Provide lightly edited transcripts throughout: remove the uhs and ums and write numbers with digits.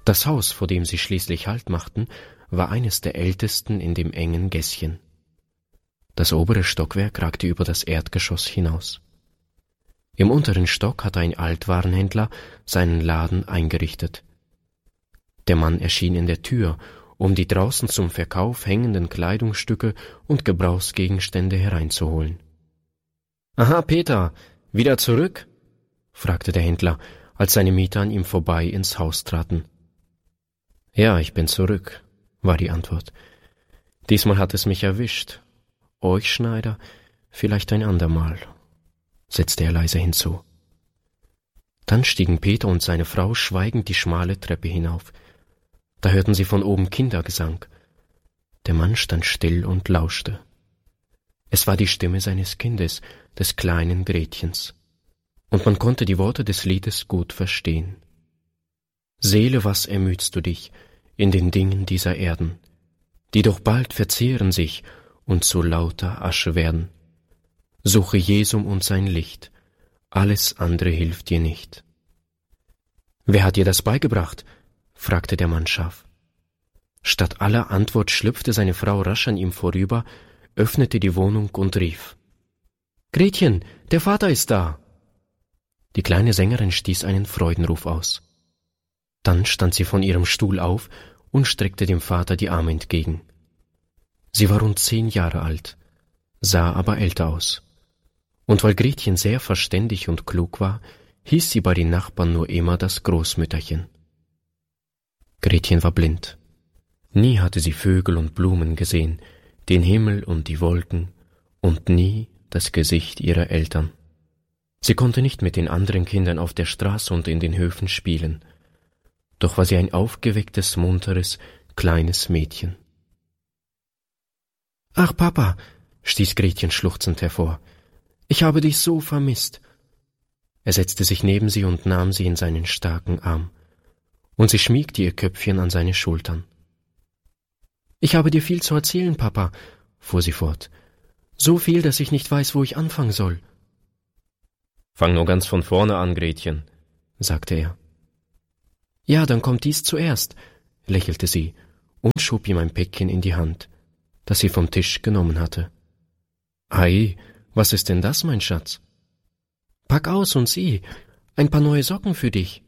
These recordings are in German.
Das Haus, vor dem sie schließlich Halt machten, war eines der ältesten in dem engen Gässchen. Das obere Stockwerk ragte über das Erdgeschoss hinaus. Im unteren Stock hatte ein Altwarenhändler seinen Laden eingerichtet. Der Mann erschien in der Tür, um die draußen zum Verkauf hängenden Kleidungsstücke und Gebrauchsgegenstände hereinzuholen. »Aha, Peter, wieder zurück?« fragte der Händler, als seine Mieter an ihm vorbei ins Haus traten. »Ja, ich bin zurück«, war die Antwort. »Diesmal hat es mich erwischt. Euch, Schneider, vielleicht ein andermal«, setzte er leise hinzu. Dann stiegen Peter und seine Frau schweigend die schmale Treppe hinauf. Da hörten sie von oben Kindergesang. Der Mann stand still und lauschte. Es war die Stimme seines Kindes, des kleinen Gretchens, und man konnte die Worte des Liedes gut verstehen. »Seele, was ermüdst du dich in den Dingen dieser Erden, die doch bald verzehren sich und zu lauter Asche werden? Suche Jesum und sein Licht, alles andere hilft dir nicht.« »Wer hat dir das beigebracht?« fragte der Mann scharf. Statt aller Antwort schlüpfte seine Frau rasch an ihm vorüber, öffnete die Wohnung und rief: »Gretchen, der Vater ist da!« Die kleine Sängerin stieß einen Freudenruf aus. Dann stand sie von ihrem Stuhl auf und streckte dem Vater die Arme entgegen. Sie war rund 10 Jahre alt, sah aber älter aus. Und weil Gretchen sehr verständig und klug war, hieß sie bei den Nachbarn nur immer das Großmütterchen. Gretchen war blind. Nie hatte sie Vögel und Blumen gesehen, den Himmel und die Wolken und nie das Gesicht ihrer Eltern. Sie konnte nicht mit den anderen Kindern auf der Straße und in den Höfen spielen. Doch war sie ein aufgewecktes, munteres, kleines Mädchen. »Ach, Papa«, stieß Gretchen schluchzend hervor, »ich habe dich so vermisst.« Er setzte sich neben sie und nahm sie in seinen starken Arm, und sie schmiegte ihr Köpfchen an seine Schultern. »Ich habe dir viel zu erzählen, Papa«, fuhr sie fort, »so viel, dass ich nicht weiß, wo ich anfangen soll.« »Fang nur ganz von vorne an, Gretchen«, sagte er. »Ja, dann kommt dies zuerst«, lächelte sie und schob ihm ein Päckchen in die Hand, das sie vom Tisch genommen hatte. »Ei, was ist denn das, mein Schatz?« »Pack aus und sieh, ein paar neue Socken für dich.«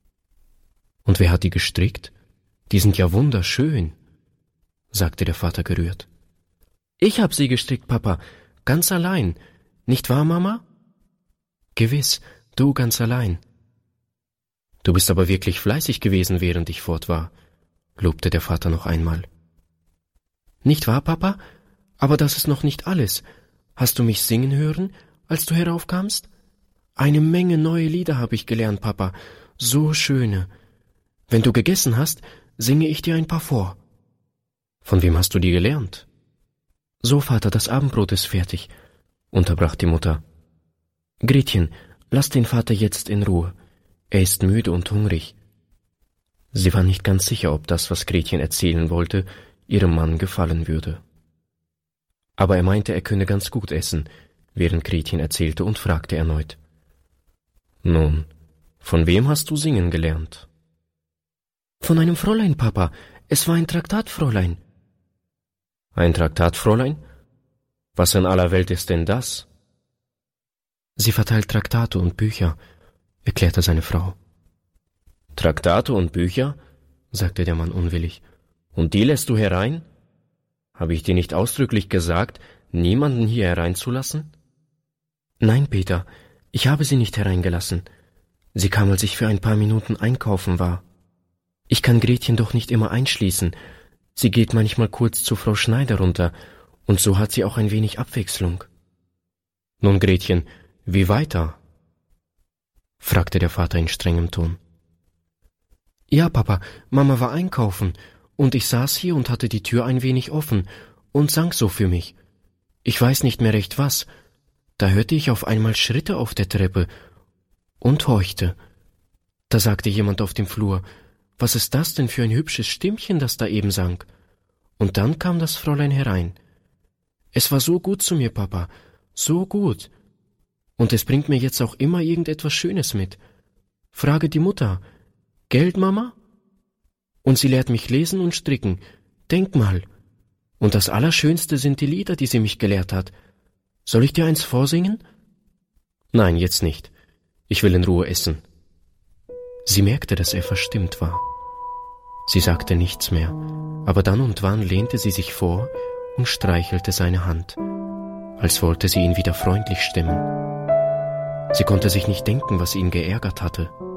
»Und wer hat die gestrickt? Die sind ja wunderschön«, sagte der Vater gerührt. »Ich hab sie gestrickt, Papa, ganz allein. Nicht wahr, Mama?« »Gewiss, du ganz allein.« »Du bist aber wirklich fleißig gewesen, während ich fort war«, lobte der Vater noch einmal. »Nicht wahr, Papa? Aber das ist noch nicht alles. Hast du mich singen hören, als du heraufkamst? Eine Menge neue Lieder habe ich gelernt, Papa, so schöne. Wenn du gegessen hast, singe ich dir ein paar vor.« »Von wem hast du die gelernt?« »So, Vater, das Abendbrot ist fertig«, unterbrach die Mutter. »Gretchen, lass den Vater jetzt in Ruhe. Er ist müde und hungrig.« Sie war nicht ganz sicher, ob das, was Gretchen erzählen wollte, ihrem Mann gefallen würde. Aber er meinte, er könne ganz gut essen, während Gretchen erzählte, und fragte erneut: »Nun, von wem hast du singen gelernt?« »Von einem Fräulein, Papa. Es war ein Traktatfräulein.« »Ein Traktatfräulein? Was in aller Welt ist denn das?« »Sie verteilt Traktate und Bücher«, erklärte seine Frau. »Traktate und Bücher?«, sagte der Mann unwillig. »Und die lässt du herein? Habe ich dir nicht ausdrücklich gesagt, niemanden hier hereinzulassen?« »Nein, Peter, ich habe sie nicht hereingelassen. Sie kam, als ich für ein paar Minuten einkaufen war. Ich kann Gretchen doch nicht immer einschließen. Sie geht manchmal kurz zu Frau Schneider runter, und so hat sie auch ein wenig Abwechslung.« »Nun, Gretchen, wie weiter?«, fragte der Vater in strengem Ton. »Ja, Papa, Mama war einkaufen, und ich saß hier und hatte die Tür ein wenig offen und sang so für mich. Ich weiß nicht mehr recht was. Da hörte ich auf einmal Schritte auf der Treppe und horchte. Da sagte jemand auf dem Flur: »Was ist das denn für ein hübsches Stimmchen, das da eben sang?« Und dann kam das Fräulein herein. Es war so gut zu mir, Papa, so gut. Und es bringt mir jetzt auch immer irgendetwas Schönes mit. Frage die Mutter. Geld, Mama?« Und sie lehrt mich lesen und stricken. Denk mal. Und das Allerschönste sind die Lieder, die sie mich gelehrt hat. Soll ich dir eins vorsingen? Nein, jetzt nicht. Ich will in Ruhe essen. Sie merkte, dass er verstimmt war. Sie sagte nichts mehr, aber dann und wann lehnte sie sich vor und streichelte seine Hand, als wollte sie ihn wieder freundlich stimmen. Sie konnte sich nicht denken, was ihn geärgert hatte.